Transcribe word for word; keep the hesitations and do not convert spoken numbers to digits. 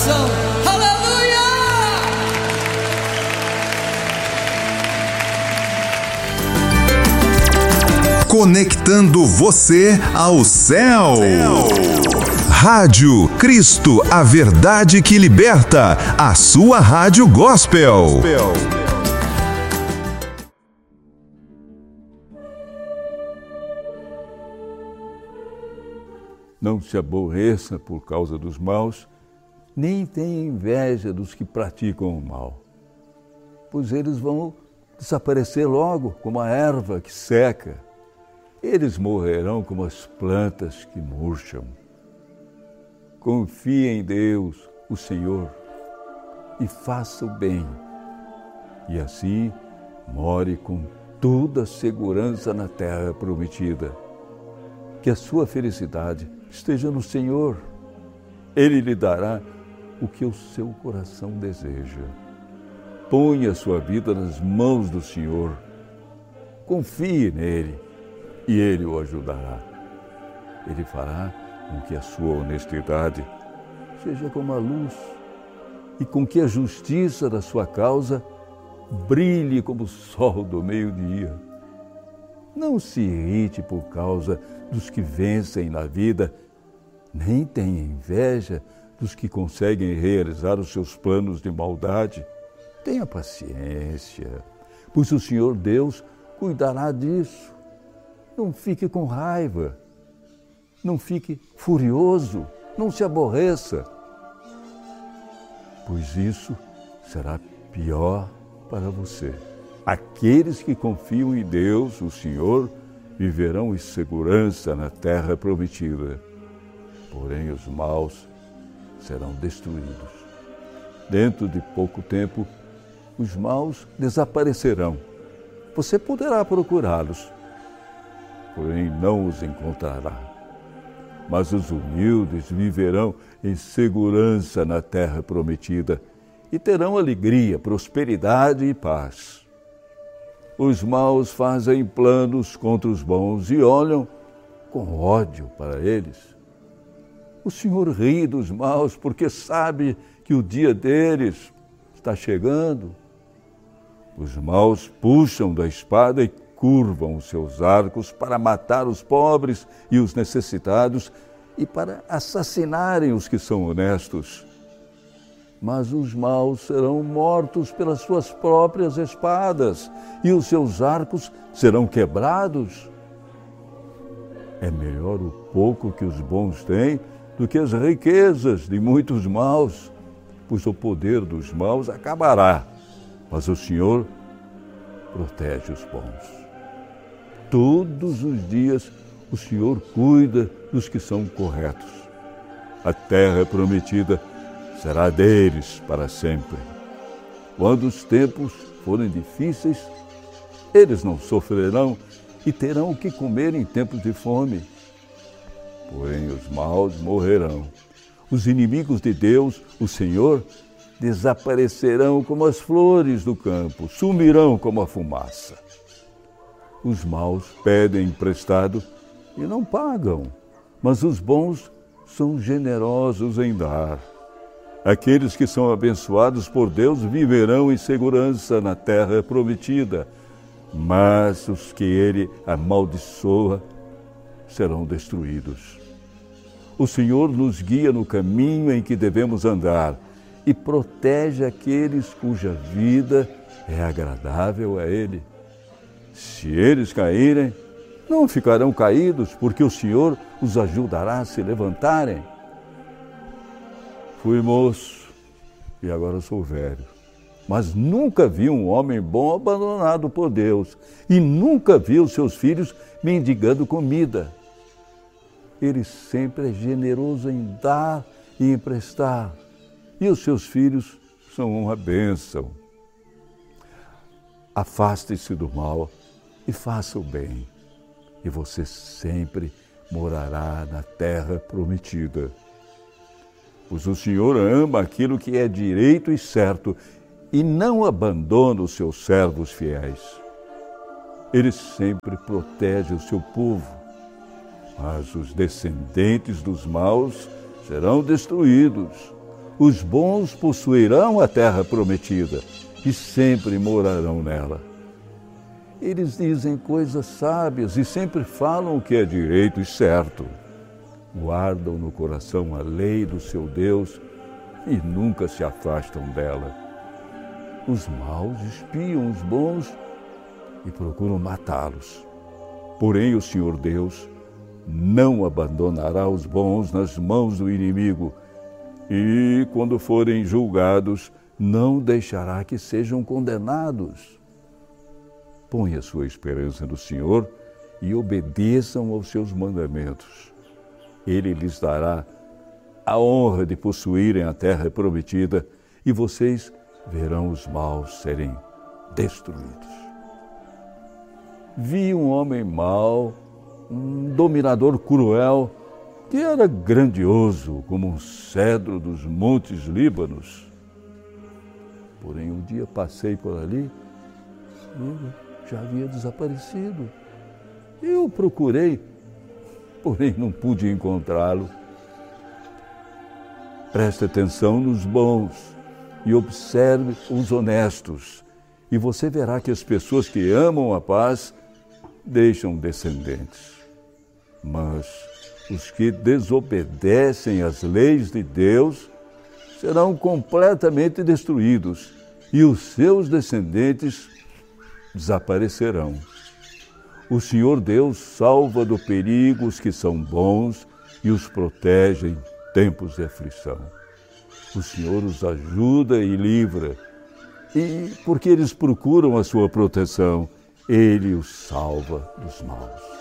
nação. Aleluia! Conectando você ao céu. Rádio Cristo, a verdade que liberta. A sua rádio gospel. Não se aborreça por causa dos maus, nem tenha inveja dos que praticam o mal, pois eles vão desaparecer logo, como a erva que seca. Eles morrerão como as plantas que murcham. Confie em Deus, o Senhor, e faça o bem, e assim more com toda a segurança na terra prometida. Que a sua felicidade esteja no Senhor. Ele lhe dará o que o seu coração deseja. Ponha a sua vida nas mãos do Senhor. Confie nele e Ele o ajudará. Ele fará com que a sua honestidade seja como a luz e com que a justiça da sua causa brilhe como o sol do meio-dia. Não se irrite por causa dos que vencem na vida, nem tenha inveja dos que conseguem realizar os seus planos de maldade. Tenha paciência, pois o Senhor Deus cuidará disso. Não fique com raiva, não fique furioso, não se aborreça, pois isso será pior para você. Aqueles que confiam em Deus, o Senhor, viverão em segurança na terra prometida. Porém, os maus serão destruídos. Dentro de pouco tempo, os maus desaparecerão. Você poderá procurá-los, porém não os encontrará. Mas os humildes viverão em segurança na terra prometida e terão alegria, prosperidade e paz. Os maus fazem planos contra os bons e olham com ódio para eles. O Senhor ri dos maus porque sabe que o dia deles está chegando. Os maus puxam da espada e curvam os seus arcos para matar os pobres e os necessitados e para assassinarem os que são honestos. Mas os maus serão mortos pelas suas próprias espadas e os seus arcos serão quebrados. É melhor o pouco que os bons têm do que as riquezas de muitos maus, pois o poder dos maus acabará, mas o Senhor protege os bons. Todos os dias o Senhor cuida dos que são corretos. A terra prometida será deles para sempre. Quando os tempos forem difíceis, eles não sofrerão e terão o que comer em tempos de fome. Porém, os maus morrerão. Os inimigos de Deus, o Senhor, desaparecerão como as flores do campo, sumirão como a fumaça. Os maus pedem emprestado e não pagam, mas os bons são generosos em dar. Aqueles que são abençoados por Deus viverão em segurança na terra prometida, mas os que Ele amaldiçoa serão destruídos. O Senhor nos guia no caminho em que devemos andar e protege aqueles cuja vida é agradável a Ele. Se eles caírem, não ficarão caídos, porque o Senhor os ajudará a se levantarem. Fui moço e agora sou velho, mas nunca vi um homem bom abandonado por Deus e nunca vi os seus filhos mendigando comida. Ele sempre é generoso em dar e emprestar, e os seus filhos são uma bênção. Afaste-se do mal e faça o bem, e você sempre morará na terra prometida. Pois o Senhor ama aquilo que é direito e certo e não abandona os seus servos fiéis. Ele sempre protege o seu povo, mas os descendentes dos maus serão destruídos. os bons possuirão a terra prometida e sempre morarão nela. Eles dizem coisas sábias e sempre falam o que é direito e certo. Guardam no coração a lei do seu Deus e nunca se afastam dela. Os maus espiam os bons e procuram matá-los. Porém, o Senhor Deus não abandonará os bons nas mãos do inimigo e, quando forem julgados, não deixará que sejam condenados. Ponha sua esperança no Senhor e obedeçam aos seus mandamentos. Ele lhes dará a honra de possuírem a terra prometida e vocês verão os maus serem destruídos. Vi um homem mau, um dominador cruel, que era grandioso como um cedro dos montes Líbanos. Porém, um dia passei por ali e ele já havia desaparecido. Eu procurei, porém não pude encontrá-lo. Preste atenção nos bons e observe os honestos, e você verá que as pessoas que amam a paz deixam descendentes. Mas os que desobedecem às leis de Deus serão completamente destruídos e os seus descendentes desaparecerão. O Senhor Deus salva do perigo os que são bons e os protege em tempos de aflição. O Senhor os ajuda e livra, e porque eles procuram a sua proteção, Ele os salva dos maus.